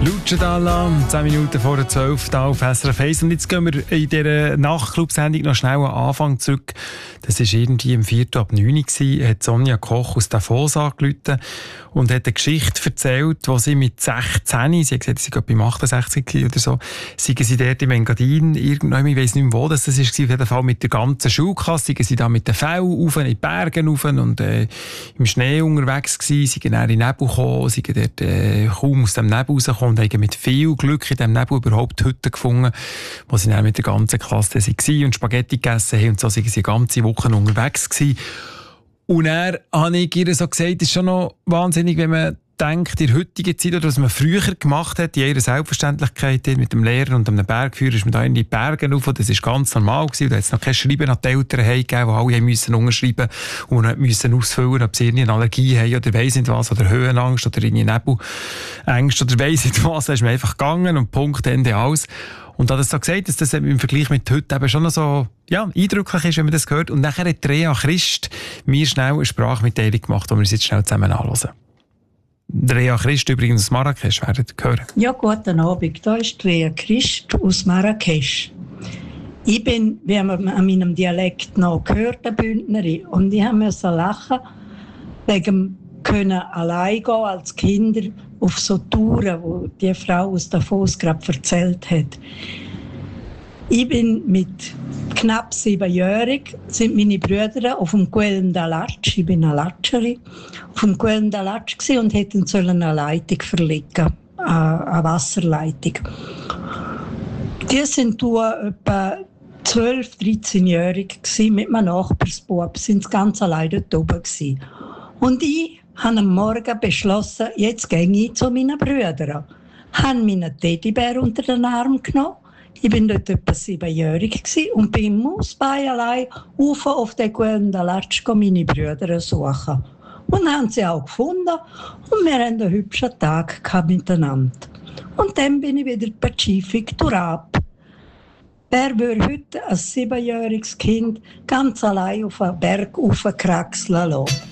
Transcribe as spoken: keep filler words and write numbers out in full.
Luce Dalla, zehn Minuten vor der zwölf da auf S R F eins. Und jetzt gehen wir in dieser Nachtclub-Sendung noch schnell am Anfang zurück. Das war irgendwie im vierten ab neun Uhr, hat Sonja Koch aus Davos angerufen und hat eine Geschichte erzählt, wo sie mit sechzehn, sie hat gesagt, sie sei beim achtundsechzig oder so, seien sie dort im Engadin, irgendwann, ich weiss nicht mehr wo das war, auf jeden Fall mit der ganzen Schulklasse, seien sie da mit den Fällen rauf, in die Berge rauf und äh, im Schnee unterwegs gewesen, seien dann in den Nebel gekommen, seien dort äh, kaum aus dem Nebel rausgekommen und haben mit viel Glück in diesem Nebel überhaupt Hütten gefunden, wo sie dann mit der ganzen Klasse waren und Spaghetti gegessen haben und so sind sie ganze Wochen unterwegs gewesen. Und dann habe ich ihr so gesagt, es ist schon noch wahnsinnig, wenn man denkt, in der heutigen Zeit, oder was man früher gemacht hat, in ihrer Selbstverständlichkeit mit dem Lehrer und einem Bergführer, ist man da in die Berge rauf, das war ganz normal gewesen. Da hat es noch kein Schreiben an die Eltern gegeben, wo alle müssen unterschreiben und man musste ausfüllen, ob sie eine Allergie haben oder weiss nicht was, oder Höhenangst oder irgendwie Nebelängst oder weiss nicht was. Da ist man einfach gegangen und Punkt, Ende, alles. Und da hat es so gesagt, dass das im Vergleich mit heute eben schon noch so ja, eindrücklich ist, wenn man das hört. Und nachher hat Rea Christ mir schnell eine Sprachmitteilung gemacht, die wir uns jetzt schnell zusammen anhören. Rea Christ übrigens aus Marrakesch, werdet ihr hören. Ja, guten Abend. Da ist Rea Christ aus Marrakesch. Ich bin, wie man an meinem Dialekt noch gehört, eine Bündnerin. Und ich musste lachen, wegen dem können allein gehen als Kinder auf so Touren, wo die Frau aus Davos gerade erzählt hat. Ich bin mit knapp siebenjährig, sind meine Brüder auf dem Guelm d'Alatsch, ich bin eine Latscherin, auf dem Guelm d'Alatsch und hätten sollen eine Leitung verlegen, eine Wasserleitung. Die sind etwa zwölf-, dreizehnjährig mit einem Nachbarsbub, sind ganz allein dort oben gewesen. Und ich habe am Morgen beschlossen, jetzt gehe ich zu meinen Brüdern. Ich habe meinen Teddybär unter den Arm genommen. Ich war dort etwa siebenjährig und bin im Mausbein allein rauf auf den Guelm d'Alatsch meine Brüder suchen. Und haben sie auch gefunden und wir hatten einen hübschen Tag miteinander. Und dann bin ich wieder Pazifik durchab. Wer würde heute ein siebenjähriges Kind ganz allein auf einen Berg raufkraxeln lassen?